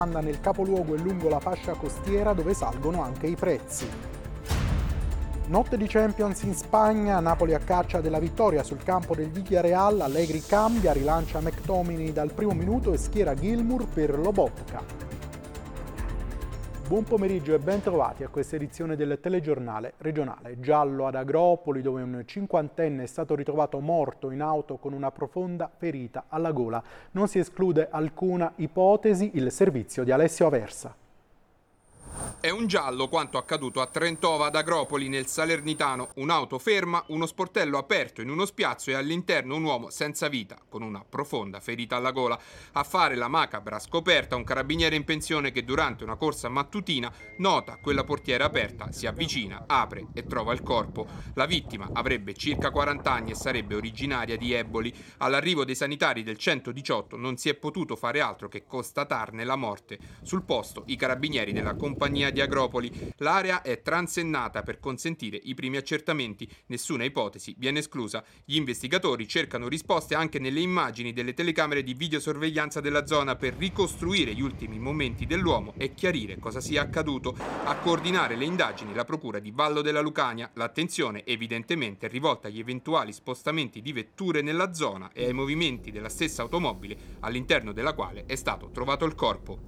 Nel capoluogo e lungo la fascia costiera dove salgono anche i prezzi. Notte di Champions in Spagna, Napoli a caccia della vittoria sul campo del Villarreal, Allegri cambia, rilancia McTominay dal primo minuto e schiera Gilmour per Lobotka. Buon pomeriggio e ben trovati a questa edizione del telegiornale regionale. Giallo ad Agropoli, dove un cinquantenne è stato ritrovato morto in auto con una profonda ferita alla gola. Non si esclude alcuna ipotesi, il servizio di Alessio Aversa. È un giallo quanto accaduto a Trentova ad Agropoli nel Salernitano. Un'auto ferma, uno sportello aperto in uno spiazzo e all'interno un uomo senza vita con una profonda ferita alla gola. A fare la macabra scoperta un carabiniere in pensione che durante una corsa mattutina nota quella portiera aperta, si avvicina, apre e trova il corpo. La vittima avrebbe circa 40 anni e sarebbe originaria di Eboli. All'arrivo dei sanitari del 118 non si è potuto fare altro che constatarne la morte. Sul posto i carabinieri della compagnia di Agropoli. L'area è transennata per consentire i primi accertamenti. Nessuna ipotesi viene esclusa. Gli investigatori cercano risposte anche nelle immagini delle telecamere di videosorveglianza della zona per ricostruire gli ultimi momenti dell'uomo e chiarire cosa sia accaduto. A coordinare le indagini la procura di Vallo della Lucania. L'attenzione evidentemente è rivolta agli eventuali spostamenti di vetture nella zona e ai movimenti della stessa automobile all'interno della quale è stato trovato il corpo.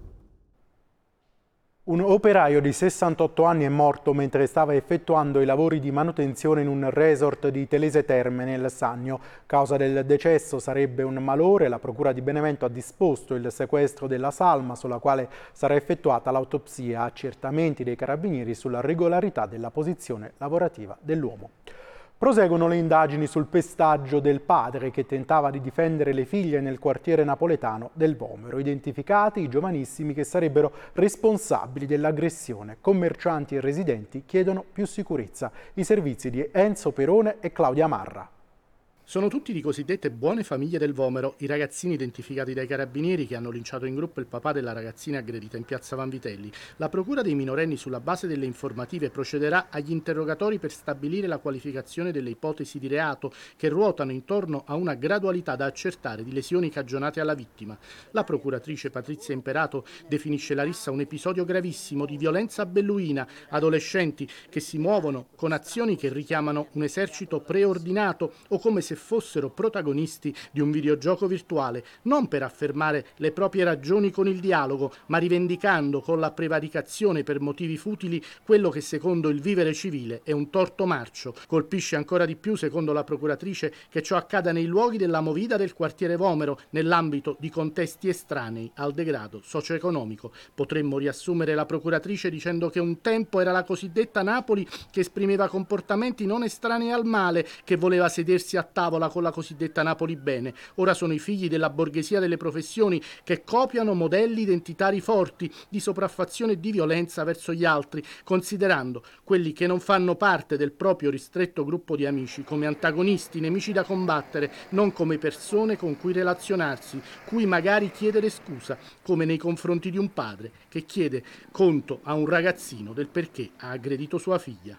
Un operaio di 68 anni è morto mentre stava effettuando i lavori di manutenzione in un resort di Telese Terme nel Sannio. Causa del decesso sarebbe un malore. La procura di Benevento ha disposto il sequestro della salma sulla quale sarà effettuata l'autopsia. Accertamenti dei carabinieri sulla regolarità della posizione lavorativa dell'uomo. Proseguono le indagini sul pestaggio del padre che tentava di difendere le figlie nel quartiere napoletano del Vomero. Identificati i giovanissimi che sarebbero responsabili dell'aggressione. Commercianti e residenti chiedono più sicurezza. I servizi di Enzo Perone e Claudia Marra. Sono tutti di cosiddette buone famiglie del Vomero, i ragazzini identificati dai carabinieri che hanno linciato in gruppo il papà della ragazzina aggredita in piazza Vanvitelli. La procura dei minorenni sulla base delle informative procederà agli interrogatori per stabilire la qualificazione delle ipotesi di reato che ruotano intorno a una gradualità da accertare di lesioni cagionate alla vittima. La procuratrice Patrizia Imperato definisce la rissa un episodio gravissimo di violenza belluina, adolescenti che si muovono con azioni che richiamano un esercito preordinato o come se fossero protagonisti di un videogioco virtuale, non per affermare le proprie ragioni con il dialogo, ma rivendicando con la prevaricazione per motivi futili quello che secondo il vivere civile è un torto marcio. Colpisce ancora di più, secondo la procuratrice, che ciò accada nei luoghi della movida del quartiere Vomero, nell'ambito di contesti estranei al degrado socio-economico. Potremmo riassumere la procuratrice dicendo che un tempo era la cosiddetta Napoli che esprimeva comportamenti non estranei al male, che voleva sedersi a tavola con la cosiddetta Napoli bene. Ora sono i figli della borghesia delle professioni che copiano modelli identitari forti di sopraffazione e di violenza verso gli altri, considerando quelli che non fanno parte del proprio ristretto gruppo di amici come antagonisti, nemici da combattere, non come persone con cui relazionarsi, cui magari chiedere scusa, come nei confronti di un padre che chiede conto a un ragazzino del perché ha aggredito sua figlia.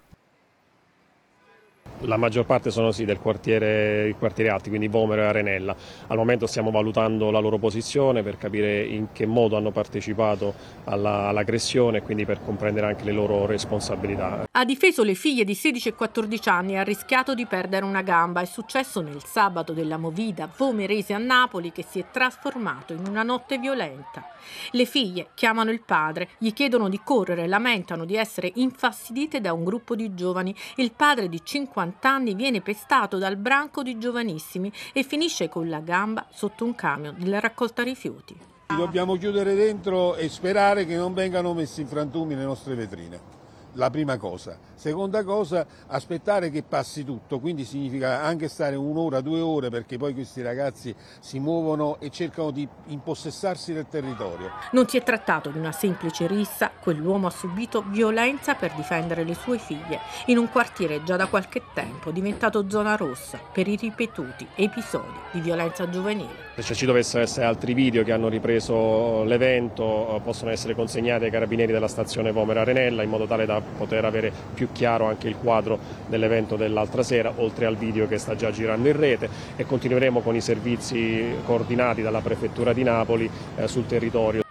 La maggior parte sono sì del quartiere alti, quindi Vomero e Arenella. Al momento stiamo valutando la loro posizione per capire in che modo hanno partecipato all'aggressione e quindi per comprendere anche le loro responsabilità. Ha difeso le figlie di 16 e 14 anni e ha rischiato di perdere una gamba. È successo nel sabato della movida vomerese a Napoli che si è trasformato in una notte violenta. Le figlie chiamano il padre, gli chiedono di correre, lamentano di essere infastidite da un gruppo di giovani. Il padre di 50 anni viene pestato dal branco di giovanissimi e finisce con la gamba sotto un camion della raccolta rifiuti. Dobbiamo chiudere dentro e sperare che non vengano messi in frantumi le nostre vetrine. La prima cosa. Seconda cosa, aspettare che passi tutto, quindi significa anche stare 1 ora, 2 ore, perché poi questi ragazzi si muovono e cercano di impossessarsi del territorio. Non si è trattato di una semplice rissa, quell'uomo ha subito violenza per difendere le sue figlie in un quartiere già da qualche tempo diventato zona rossa per i ripetuti episodi di violenza giovanile. Se ci dovessero essere altri video che hanno ripreso l'evento, possono essere consegnati ai carabinieri della stazione Vomero Arenella in modo tale da poter avere più chiaro anche il quadro dell'evento dell'altra sera, oltre al video che sta già girando in rete, e continueremo con i servizi coordinati dalla Prefettura di Napoli sul territorio.